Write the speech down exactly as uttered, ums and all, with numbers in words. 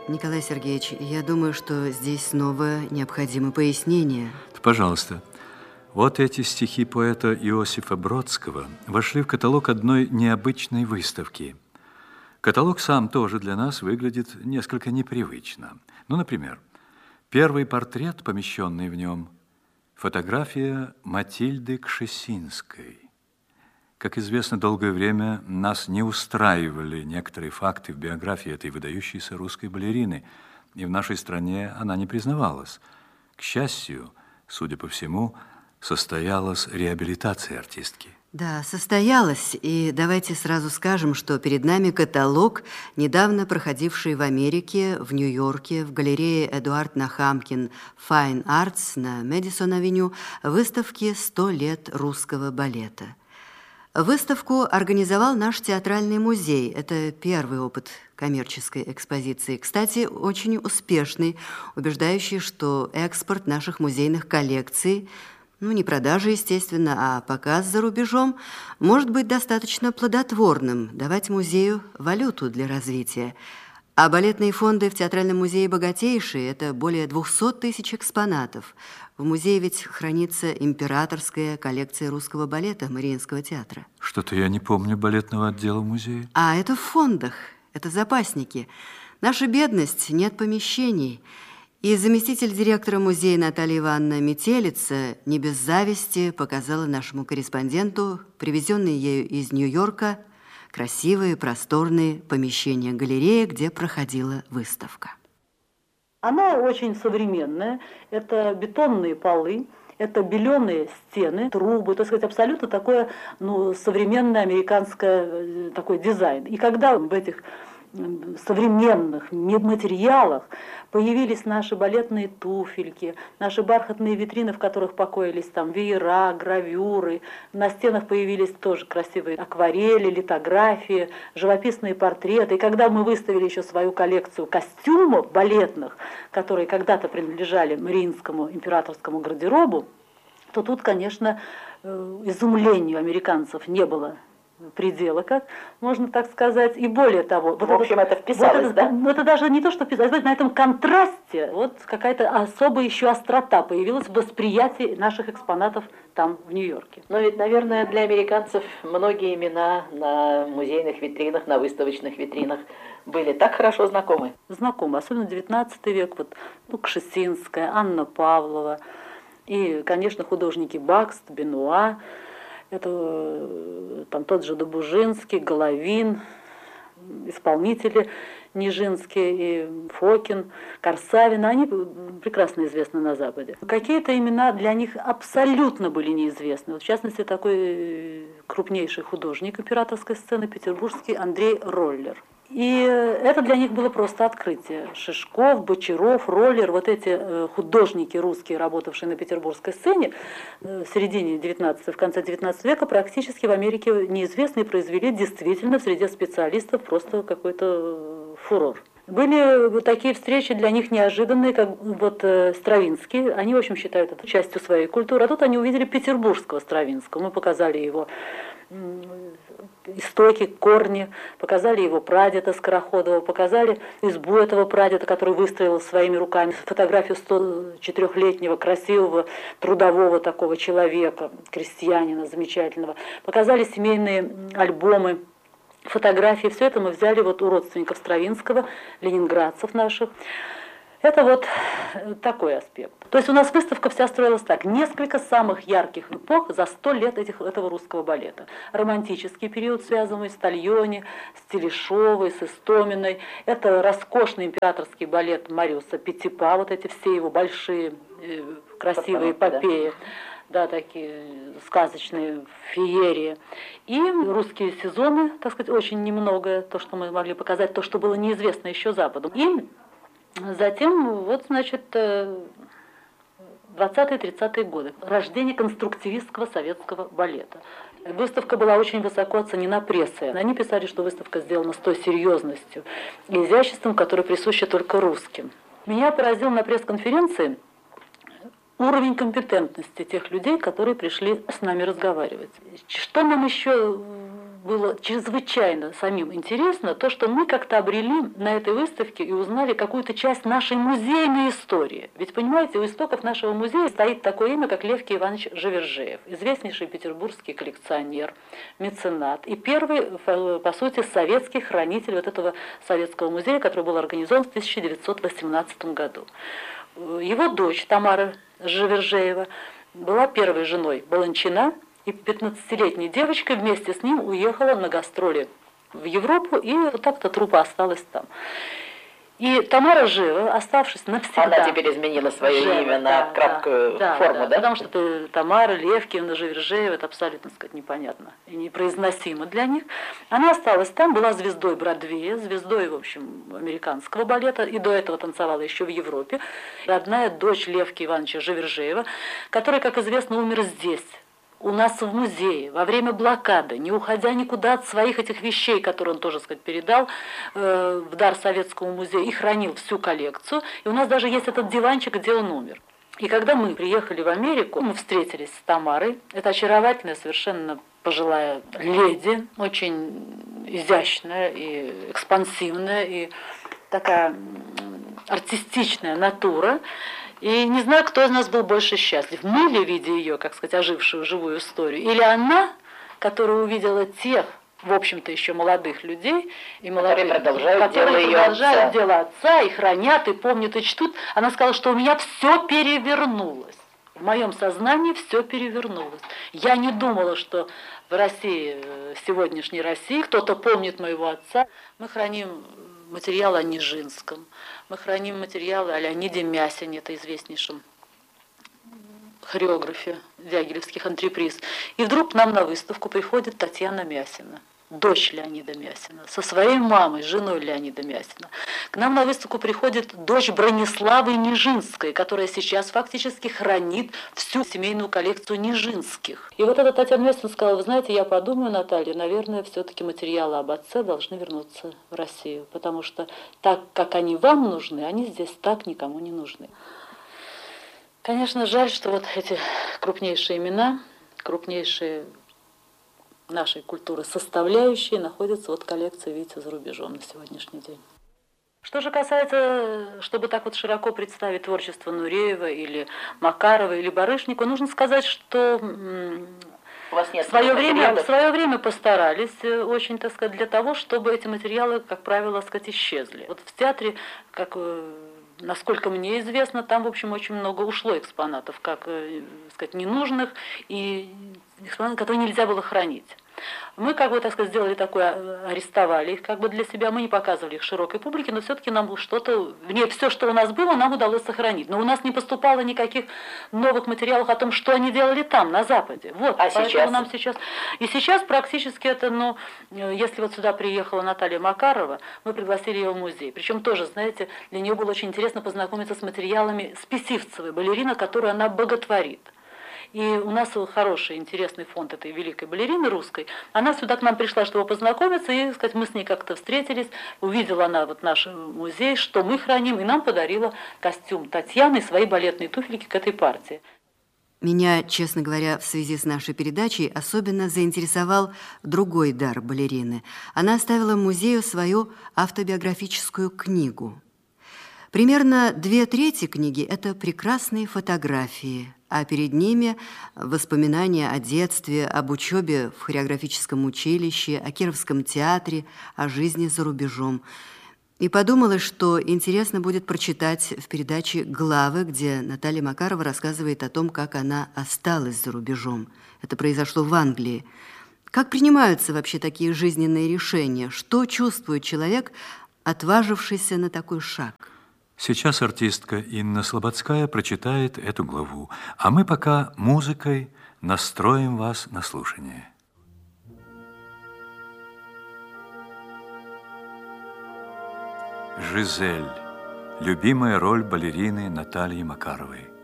Николай Сергеевич, я думаю, что здесь снова необходимо пояснение. Пожалуйста. Вот эти стихи поэта Иосифа Бродского вошли в каталог одной необычной выставки. Каталог сам тоже для нас выглядит несколько непривычно. Ну, например, первый портрет, помещенный в нем, фотография Матильды Кшесинской. Как известно, долгое время нас не устраивали некоторые факты в биографии этой выдающейся русской балерины, и в нашей стране она не признавалась. К счастью, судя по всему, состоялась реабилитация артистки. Да, состоялась, и давайте сразу скажем, что перед нами каталог, недавно проходивший в Америке, в Нью-Йорке, в галерее Эдуард Нахамкин Fine Arts на Мэдисон-авеню, выставки «сто лет русского балета». Выставку организовал наш театральный музей. Это первый опыт коммерческой экспозиции. Кстати, очень успешный, убеждающий, что экспорт наших музейных коллекций, ну, не продажа, естественно, а показ за рубежом, может быть достаточно плодотворным, давать музею валюту для развития. А балетные фонды в Театральном музее богатейшие, это более двухсот тысяч экспонатов. В музее ведь хранится императорская коллекция русского балета Мариинского театра. Что-то я не помню балетного отдела музея. А это в фондах, это запасники. Наша бедность, нет помещений. И заместитель директора музея Наталья Ивановна Метелица не без зависти показала нашему корреспонденту, привезенные ею из Нью-Йорка, красивые, просторные помещения галереи, где проходила выставка. Она очень современная. Это бетонные полы, это беленые стены, трубы, так сказать, абсолютно такое, ну, современное американское такой дизайн. И когда в этих современных материалах появились наши балетные туфельки, наши бархатные витрины, в которых покоились там веера, гравюры. На стенах появились тоже красивые акварели, литографии, живописные портреты. И когда мы выставили еще свою коллекцию костюмов балетных, которые когда-то принадлежали Мариинскому императорскому гардеробу, то тут, конечно, изумлению американцев не было предела, как можно так сказать, и более того. В общем, это, это вписалось, вот это, да? Ну, это даже не то, что вписалось, на этом контрасте вот какая-то особая еще острота появилась в восприятии наших экспонатов там, в Нью-Йорке. Но ведь, наверное, для американцев многие имена на музейных витринах, на выставочных витринах были так хорошо знакомы. Знакомы, особенно девятнадцатый век, вот, ну, Кшесинская, Анна Павлова, и, конечно, художники Бакст, Бенуа. Это там тот же Добужинский, Головин, исполнители Нижинский и Фокин, Корсавин, они прекрасно известны на Западе. Какие-то имена для них абсолютно были неизвестны. Вот в частности, такой крупнейший художник императорской сцены петербургский Андрей Роллер. И это для них было просто открытие. Шишков, Бочаров, Роллер, вот эти художники русские, работавшие на петербургской сцене в середине девятнадцатого, в конце девятнадцатого века, практически в Америке неизвестные, произвели действительно в среде специалистов просто какой-то фурор. Были вот такие встречи для них неожиданные, как вот Стравинский. Они, в общем, считают это частью своей культуры. А тут они увидели петербургского Стравинского. Мы показали его истоки, корни, показали его прадеда Скороходова, показали избу этого прадеда, который выстроил своими руками, фотографию сто четырёхлетнего красивого трудового такого человека, крестьянина замечательного, показали семейные альбомы, фотографии. Все это мы взяли вот у родственников Стравинского, ленинградцев наших. Это вот такой аспект. То есть у нас выставка вся строилась так. Несколько самых ярких эпох за сто лет этих, этого русского балета. Романтический период, связанный с Тальони, с Телешовой, с Истоминой. Это роскошный императорский балет Мариуса Петипа, вот эти все его большие красивые эпопеи. Да, такие сказочные феерии. И русские сезоны, так сказать, очень немного, то, что мы могли показать, то, что было неизвестно еще Западу. И затем, вот, значит, двадцатые-тридцатые годы. Рождение конструктивистского советского балета. Выставка была очень высоко оценена прессой. Они писали, что выставка сделана с той серьезностью и изяществом, которое присуще только русским. Меня поразил на пресс-конференции уровень компетентности тех людей, которые пришли с нами разговаривать. Что нам еще было чрезвычайно самим интересно то, что мы как-то обрели на этой выставке и узнали какую-то часть нашей музейной истории. Ведь, понимаете, у истоков нашего музея стоит такое имя, как Левкий Иванович Живержеев, известнейший петербургский коллекционер, меценат и первый, по сути, советский хранитель вот этого советского музея, который был организован в тысяча девятьсот восемнадцатом году. Его дочь Тамара Живержеева была первой женой Баланчина, и пятнадцатилетняя девочка вместе с ним уехала на гастроли в Европу, и вот так-то труппа осталась там. И Тамара Жива, оставшись навсегда... Она теперь изменила свое Жива, имя да, на краткую да, форму, да, да? Потому что это Тамара Левкиевна Живержеева, это абсолютно, так сказать, непонятно и непроизносимо для них. Она осталась там, была звездой Бродвея, звездой, в общем, американского балета, и до этого танцевала еще в Европе. Родная дочь Левки Ивановича Живержеева, который, как известно, умер здесь, у нас в музее, во время блокады, не уходя никуда от своих этих вещей, которые он тоже, так сказать, передал э, в дар Советскому музею, и хранил всю коллекцию. И у нас даже есть этот диванчик, где он умер. И когда мы приехали в Америку, мы встретились с Тамарой. Это очаровательная, совершенно пожилая леди, очень изящная и экспансивная, и такая артистичная натура. И не знаю, кто из нас был больше счастлив. Мы ли, видя ее, как сказать, ожившую живую историю, или она, которая увидела тех, в общем-то, еще молодых людей, и молодых, которые продолжают, которые дело, продолжают отца. дело отца, и хранят, и помнят, и чтут. Она сказала, что у меня все перевернулось. В моем сознании все перевернулось. Я не думала, что в России, в сегодняшней России, кто-то помнит моего отца. Мы храним материалы о Нижинском, мы храним материалы о Леониде Мясине, это известнейшем хореографе дягилевских антреприз. И вдруг к нам на выставку приходит Татьяна Мясина, дочь Леонида Мясина, со своей мамой, женой Леонида Мясина. К нам на выставку приходит дочь Брониславы Нижинской, которая сейчас фактически хранит всю семейную коллекцию Нижинских. И вот эта Татьяна Мясина сказала: вы знаете, я подумаю, Наталья, наверное, все-таки материалы об отце должны вернуться в Россию, потому что так, как они вам нужны, они здесь так никому не нужны. Конечно, жаль, что вот эти крупнейшие имена, крупнейшие нашей культуры составляющие находятся вот в коллекции, видите, за рубежом на сегодняшний день. Что же касается, чтобы так вот широко представить творчество Нуреева или Макарова или Барышникова, нужно сказать, что У вас нет в свое время, материалов? в свое время постарались очень, так сказать, для того, чтобы эти материалы, как правило, так сказать, исчезли. Вот в театре, как, насколько мне известно, там, в общем, очень много ушло экспонатов, как, так сказать, ненужных и экспонатов, которые нельзя было хранить. Мы, как бы, так сказать, сделали такое, арестовали их как бы для себя, мы не показывали их широкой публике, но все-таки нам что-то, не все, что у нас было, нам удалось сохранить. Но у нас не поступало никаких новых материалов о том, что они делали там, на Западе. Вот, а сейчас? Нам сейчас... И сейчас практически это, ну, если вот сюда приехала Наталья Макарова, мы пригласили ее в музей. Причем тоже, знаете, для нее было очень интересно познакомиться с материалами Списивцевой, балерина, которую она боготворит. И у нас хороший, интересный фонд этой великой балерины русской. Она сюда к нам пришла, чтобы познакомиться, и, сказать, мы с ней как-то встретились. Увидела она вот наш музей, что мы храним, и нам подарила костюм Татьяны и свои балетные туфельки к этой партии. Меня, честно говоря, в связи с нашей передачей особенно заинтересовал другой дар балерины. Она оставила музею свою автобиографическую книгу. Примерно две трети книги – это прекрасные фотографии, а перед ними воспоминания о детстве, об учебе в хореографическом училище, о Кировском театре, о жизни за рубежом. И подумала, что интересно будет прочитать в передаче главы, где Наталья Макарова рассказывает о том, как она осталась за рубежом. Это произошло в Англии. Как принимаются вообще такие жизненные решения? Что чувствует человек, отважившийся на такой шаг? Сейчас артистка Инна Слободская прочитает эту главу, а мы пока музыкой настроим вас на слушание. Жизель. Любимая роль балерины Натальи Макаровой.